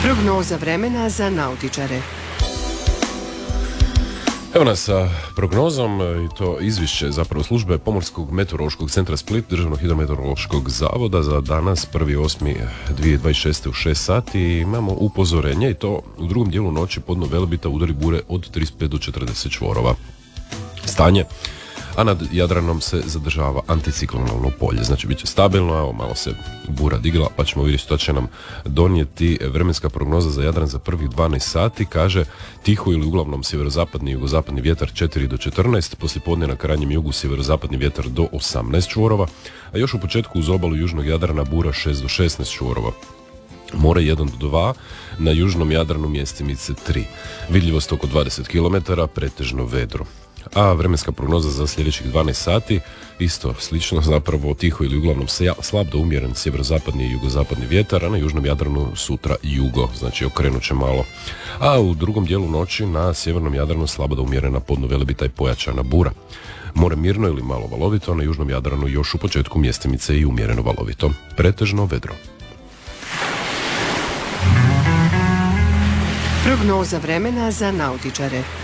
Prognoza vremena za nautičare. Evo nas sa prognozom, i to izvješće zapravo službe Pomorskog meteorološkog centra Split, Državnog hidrometeorološkog zavoda za danas 1.8.2026. u 6 sati. Imamo upozorenje i to u drugom dijelu noći pod Velebita udari bure od 35 do 40 čvorova. Stanje, a nad Jadranom se zadržava anticiklonalno polje, znači bit će stabilno, evo malo se bura digla, pa ćemo vidjeti što će nam donijeti vremenska prognoza za Jadran za prvih 12 sati, kaže tiho ili uglavnom sjeverozapadni i jugozapadni vjetar 4 do 14, poslijepodne na krajnjem jugu sjeverozapadni vjetar do 18 čvorova, a još u početku uz obalu južnog Jadrana bura 6 do 16 čvorova. More 1 do 2, na južnom Jadranu mjestimice 3. Vidljivost oko 20 km, pretežno vedro. A vremenska prognoza za sljedećih 12 sati, isto slično, zapravo tiho ili uglavnom slab do umjeren sjeverozapadni i jugozapadni vjetar, a na južnom Jadranu sutra jugo, znači okrenut će malo. A u drugom dijelu noći na sjevernom Jadranu slabo do umjerena pod Velebita i pojačana bura. More mirno ili malo valovito, a na južnom Jadranu još u početku mjestimice i umjereno valovito. Pretežno vedro. Prognoza vremena za nautičare.